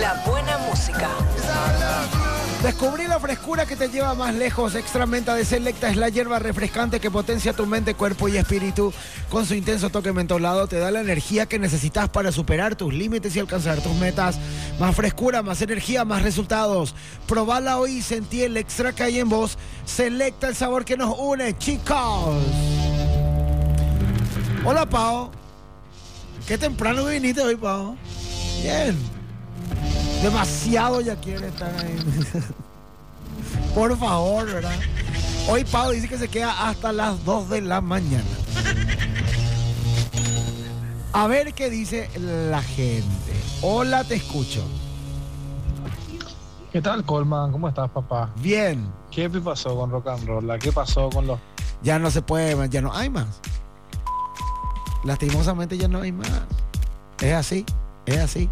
la buena música. Descubrí la frescura que te lleva más lejos. Extra menta de Selecta es la hierba refrescante que potencia tu mente, cuerpo y espíritu. Con su intenso toque mentolado te da la energía que necesitas para superar tus límites y alcanzar tus metas. Más frescura, más energía, más resultados. Probala hoy y sentí el extra que hay en vos. Selecta, el sabor que nos une, chicos. Hola, Pao. Qué temprano viniste hoy, Pao. Bien. Demasiado ya quiere estar ahí. Por favor, ¿verdad? Hoy Pau dice que se queda hasta las 2 de la mañana. A ver qué dice la gente. Hola, te escucho. ¿Qué tal, Colman? ¿Cómo estás, papá? Bien. ¿Qué pasó con Rock and Roll? ¿Qué pasó con los...? Ya no se puede más, ya no hay más. Lastimosamente ya no hay más. Es así, es así.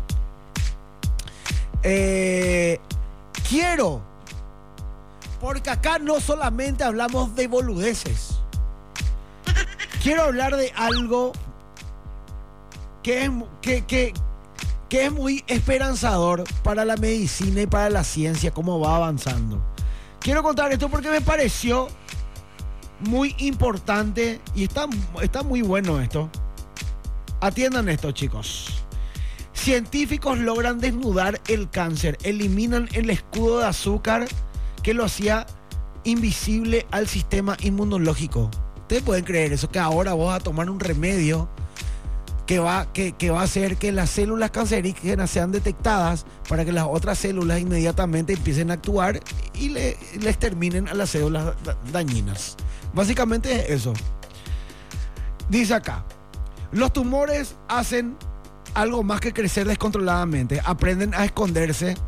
Quiero, porque acá no solamente hablamos de boludeces. Quiero hablar de algo que es muy esperanzador para la medicina y para la ciencia, cómo va avanzando. Quiero contar esto porque me pareció muy importante y está muy bueno esto. Atiendan esto, chicos. Científicos logran desnudar el cáncer, eliminan el escudo de azúcar que lo hacía invisible al sistema inmunológico. Ustedes pueden creer eso, que ahora vos vas a tomar un remedio que va a hacer que las células cancerígenas sean detectadas para que las otras células inmediatamente empiecen a actuar y les terminen a las células dañinas. Básicamente es eso. Dice acá, los tumores hacen algo más que crecer descontroladamente. Aprenden a esconderse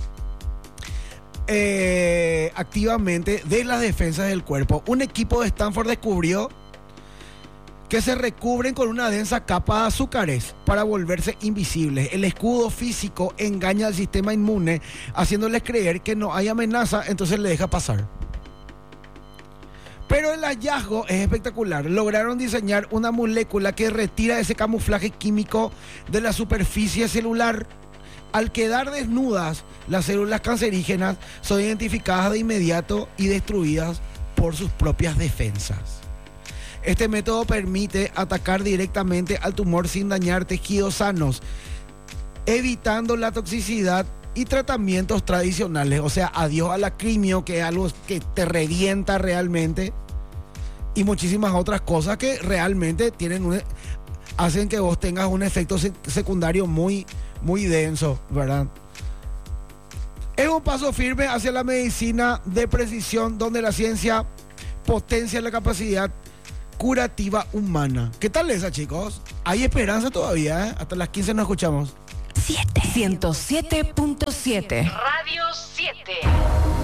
activamente de las defensas del cuerpo. Un equipo de Stanford descubrió que se recubren con una densa capa de azúcares para volverse invisibles. El escudo físico engaña al sistema inmune, haciéndoles creer que no hay amenaza, entonces le deja pasar. Pero el hallazgo es espectacular. Lograron diseñar una molécula que retira ese camuflaje químico de la superficie celular. Al quedar desnudas, las células cancerígenas son identificadas de inmediato y destruidas por sus propias defensas. Este método permite atacar directamente al tumor sin dañar tejidos sanos, evitando la toxicidad y tratamientos tradicionales. O sea, adiós a la quimio, que es algo que te revienta realmente, y muchísimas otras cosas que realmente hacen que vos tengas un efecto secundario muy, muy denso, ¿verdad? Es un paso firme hacia la medicina de precisión, donde la ciencia potencia la capacidad curativa humana. ¿Qué tal esa, chicos? Hay esperanza todavía, ¿eh? Hasta las 15 nos escuchamos. 107.7 Radio 7.